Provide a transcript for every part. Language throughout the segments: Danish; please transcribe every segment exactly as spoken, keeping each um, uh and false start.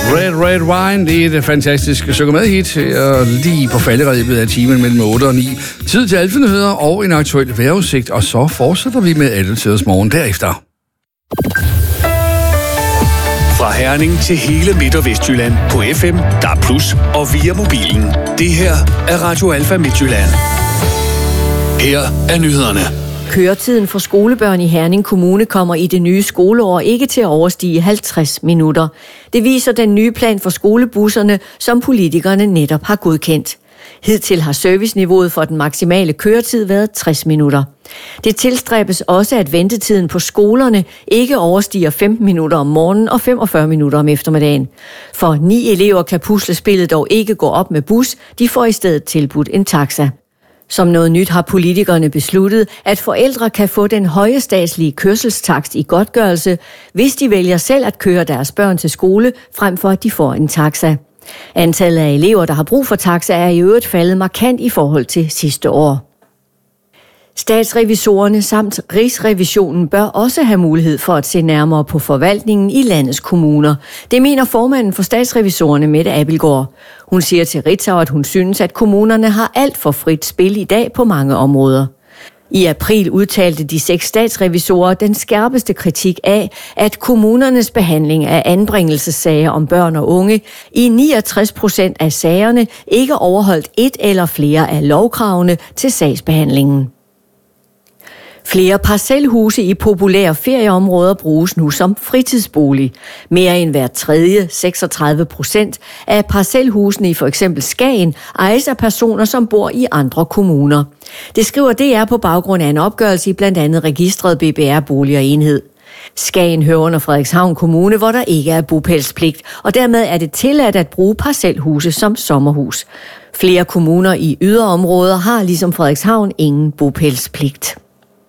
Red Red Wine, det er et fantastisk sukker-med-hit, og lige på falderebet af timen mellem otte og ni. Tid til alfenyheder og en aktuel vejrudsigt, og så fortsætter vi med alle tiders morgen derefter. Fra Herning til hele Midt- og Vestjylland på F M, D A B plus, og via mobilen. Det her er Radio Alfa Midtjylland. Her er nyhederne. Køretiden for skolebørn i Herning Kommune kommer i det nye skoleår ikke til at overstige halvtreds minutter. Det viser den nye plan for skolebusserne, som politikerne netop har godkendt. Hidtil har serviceniveauet for den maksimale køretid været tres minutter. Det tilstræbes også, at ventetiden på skolerne ikke overstiger femten minutter om morgenen og femogfyrre minutter om eftermiddagen. For ni elever kan puslespillet dog ikke gå op med bus, de får i stedet tilbudt en taxa. Som noget nyt har politikerne besluttet, at forældre kan få den høje statslige kørselstakst i godtgørelse, hvis de vælger selv at køre deres børn til skole, frem for at de får en taxa. Antallet af elever, der har brug for taxa, er i øvrigt faldet markant i forhold til sidste år. Statsrevisorerne samt Rigsrevisionen bør også have mulighed for at se nærmere på forvaltningen i landets kommuner. Det mener formanden for Statsrevisorerne, Mette Abildgaard. Hun siger til Ritzau, at hun synes, at kommunerne har alt for frit spil i dag på mange områder. I april udtalte de seks statsrevisorer den skarpeste kritik af, at kommunernes behandling af anbringelsessager om børn og unge i niogtres procent af sagerne ikke overholdt et eller flere af lovkravene til sagsbehandlingen. Flere parcelhuse i populære ferieområder bruges nu som fritidsbolig. Mere end hver tredje, seksogtredive procent af parcelhusene i for eksempel Skagen ejes af personer, som bor i andre kommuner. Det skriver D R på baggrund af en opgørelse i blandt andet registret B B R Bolig og Enhed. Skagen hører under Frederikshavn Kommune, hvor der ikke er bopælspligt, og dermed er det tilladt at bruge parcelhuse som sommerhus. Flere kommuner i yderområder har ligesom Frederikshavn ingen bopælspligt.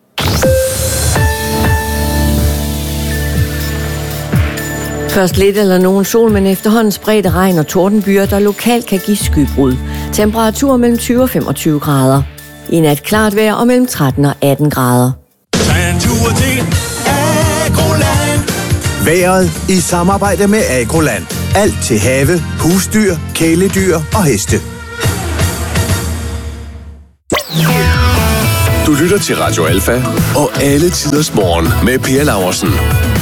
Først lidt eller nogen sol, men efterhånden spredte regn og tordenbyer, der lokalt kan give skybrud. Temperaturer mellem tyve og femogtyve grader. I nat klart vejr og mellem tretten og atten grader. Vejret i samarbejde med Agroland. Alt til have, husdyr, kæledyr og heste. Du lytter til Radio Alfa og alle tiders morgen med Per Laursen.